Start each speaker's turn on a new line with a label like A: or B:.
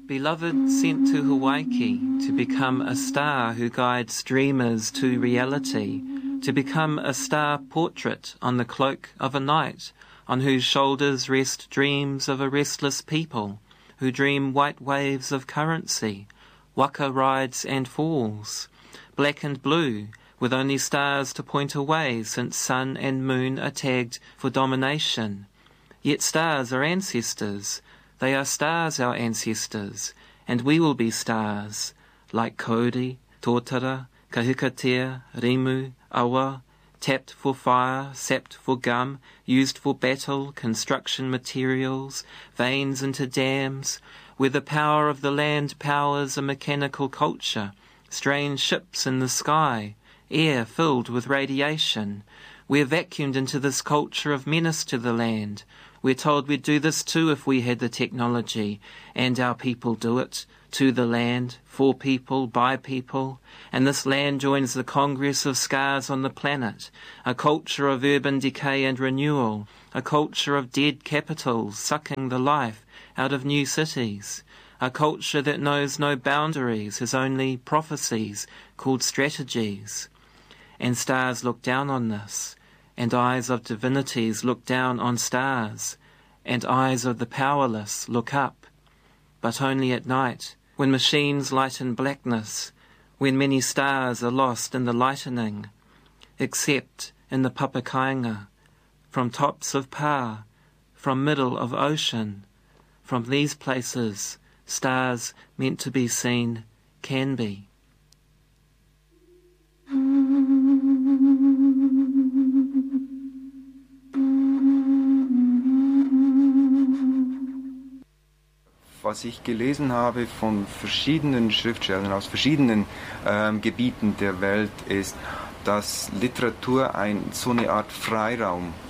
A: Beloved sent to Hawaii to become a star who guides dreamers to reality, to become a star portrait on the cloak of a night, on whose shoulders rest dreams of a restless people, who dream white waves of currency, waka rides and falls, black and blue, with only stars to point away, since sun and moon are tagged for domination. Yet stars are ancestors. They are stars, our ancestors, and we will be stars, like Kauri, Totara, Kahikatea, Rimu, Awa, tapped for fire, sapped for gum, used for battle, construction materials, veins into dams, where the power of the land powers a mechanical culture, strange ships in the sky, air filled with radiation. We're vacuumed into this culture of menace to the land. We're told we'd do this too if we had the technology, and our people do it, to the land, for people, by people, and this land joins the congress of scars on the planet, a culture of urban decay and renewal, a culture of dead capitals sucking the life out of new cities, a culture that knows no boundaries, has only prophecies called strategies. And stars look down on this, and eyes of divinities look down on stars, and eyes of the powerless look up, but only at night, when machines lighten blackness, when many stars are lost in the lightening, except in the Papakainga, from tops of Pa, from middle of ocean, from these places, stars meant to be seen can be.
B: Was ich gelesen habe von verschiedenen Schriftstellern aus verschiedenen Gebieten der Welt ist, dass Literatur so eine Art Freiraum